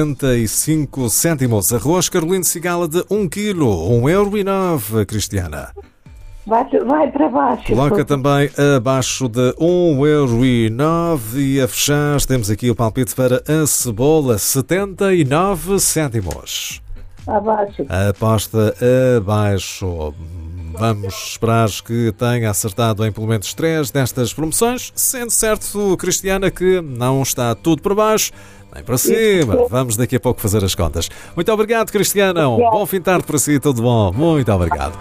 75 cêntimos. Arroz Carolino Cigala de 1 kg, 1,09 €, Cristiana. Vai para baixo. Coloca também abaixo de 1,09 € e a fechar temos aqui o palpite para a cebola, 79 cêntimos. Abaixo. Aposta abaixo. Vamos esperar que tenha acertado em pelo menos 3 destas promoções, sendo certo, Cristiana, que não está tudo para baixo, nem para cima. Vamos daqui a pouco fazer as contas. Muito obrigado, Cristiana. Um bom fim de tarde para si, tudo bom. Muito obrigado.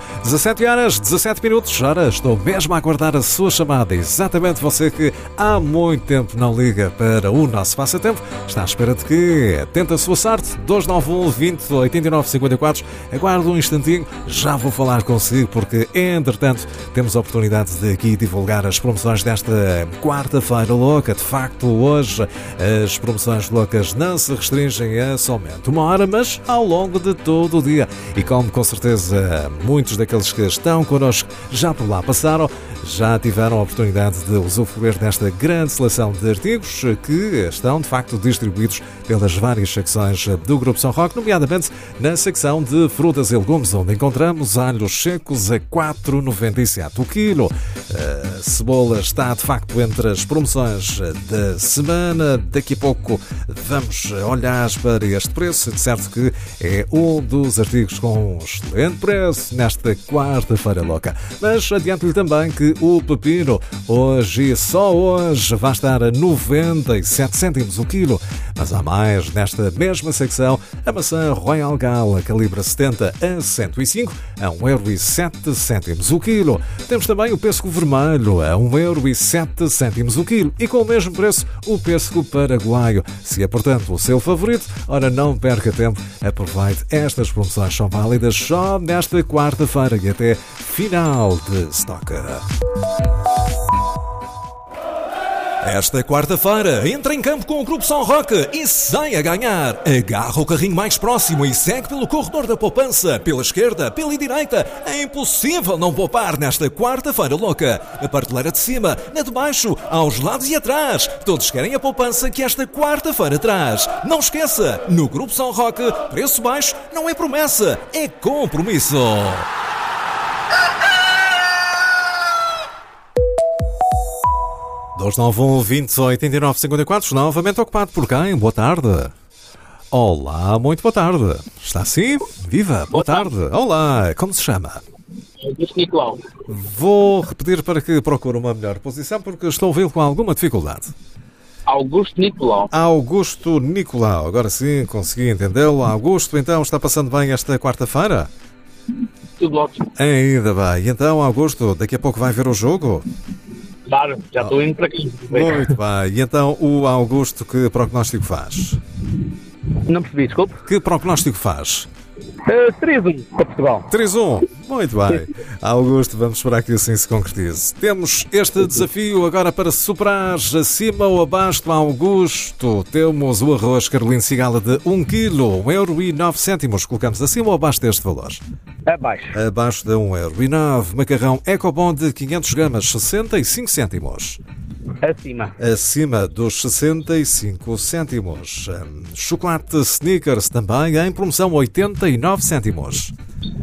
17h17. Ora, estou mesmo a aguardar a sua chamada. Exatamente você que há muito tempo não liga para o nosso passatempo. Está à espera de que tente a sua sorte. 291 20 89 54. Aguardo um instantinho. Já vou falar consigo porque, entretanto, temos a oportunidade de aqui divulgar as promoções desta quarta-feira louca. De facto, hoje as promoções loucas não se restringem a somente uma hora, mas ao longo de todo o dia. E como com certeza muitos daqueles que estão connosco já por lá passaram, já tiveram a oportunidade de usufruir desta grande seleção de artigos que estão de facto distribuídos pelas várias secções do Grupo São Roque, nomeadamente na secção de frutas e legumes, onde encontramos alhos secos a 4,97 o quilo. A cebola está de facto entre as promoções da semana. Daqui a pouco vamos olhar para este preço. De certo que é um dos artigos com um excelente preço nesta quarta-feira louca. Mas adianto-lhe também que o pepino hoje e só hoje vai estar a 97 cêntimos o quilo. Mas há mais nesta mesma secção: a maçã Royal Gala calibre 70 a 105 a 1,07 € o quilo. Temos também o pêssego vermelho a 1,07 € o quilo. E com o mesmo preço o pêssego paraguaio. Se é, portanto, o seu favorito, ora, não perca tempo, aproveite. Estas promoções são válidas só nesta quarta-feira e até final de estoque. Esta quarta-feira, entra em campo com o Grupo São Roque e sai a ganhar. Agarra o carrinho mais próximo e segue pelo corredor da poupança, pela esquerda, pela direita. É impossível não poupar nesta quarta-feira louca. A prateleira de cima, na de baixo, aos lados e atrás. Todos querem a poupança que esta quarta-feira traz. Não esqueça, no Grupo São Roque, preço baixo não é promessa, é compromisso. 291 20 89 54, novamente ocupado por quem? Boa tarde. Olá, muito boa tarde. Está assim? Viva, boa tarde. Olá, como se chama? Augusto Nicolau. Vou repetir para que procure uma melhor posição porque estou a ouvi-lo com alguma dificuldade. Augusto Nicolau. Augusto Nicolau, agora sim consegui entendê-lo. Augusto, então está passando bem esta quarta-feira? Tudo ótimo. Ainda bem. E então, Augusto, daqui a pouco vai ver o jogo? Claro, já estou indo para aqui. Muito bem. E então o Augusto que prognóstico faz? Não percebi, desculpe. Que prognóstico faz? 3-1 para Portugal. 3-1. Muito bem. Augusto, vamos esperar que assim se concretize. Temos este desafio agora para superar acima ou abaixo do Augusto. Temos o arroz Carolino Cigala de 1 kg, 1,09 €. Colocamos acima ou abaixo deste valor? Abaixo. Abaixo de 1,09 €. Macarrão Ecobon de 500 gramas, 65 cêntimos. Acima. Acima dos 65 cêntimos. Chocolate Snickers também em promoção, 89 cêntimos.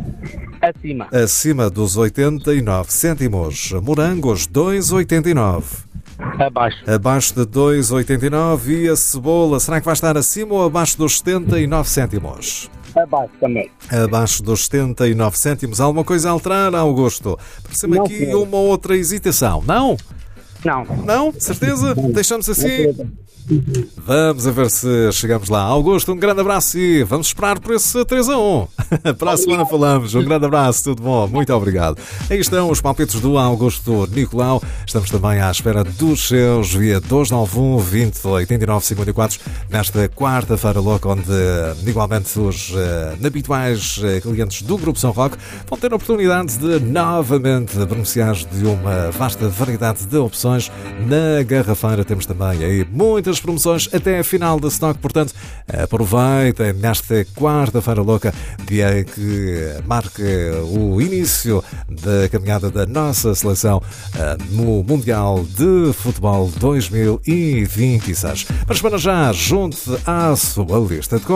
Acima. Acima dos 89 cêntimos. Morangos, 2,89. Abaixo. Abaixo de 2,89. E a cebola, será que vai estar acima ou abaixo dos 79 cêntimos? Abaixo também. Abaixo dos 79 cêntimos. Alguma coisa a alterar, Augusto? Parece-me aqui senhor. uma outra hesitação, não? Não. Não? Certeza? Deixamos assim? Vamos a ver se chegamos lá. Augusto, um grande abraço e vamos esperar por esse 3-1. Para a semana falamos. Um grande abraço, tudo bom? Muito obrigado. Aí estão os palpites do Augusto Nicolau. Estamos também à espera dos seus via 291 20 89 54 nesta quarta-feira louca, onde igualmente os habituais clientes do Grupo São Roque vão ter a oportunidade de novamente beneficiar de uma vasta variedade de opções promoções na Garrafeira. Temos também aí muitas promoções até a final da stock, portanto aproveitem nesta quarta-feira louca, dia que marca o início da caminhada da nossa seleção no Mundial de Futebol 2026. Mas para já, junte à sua lista de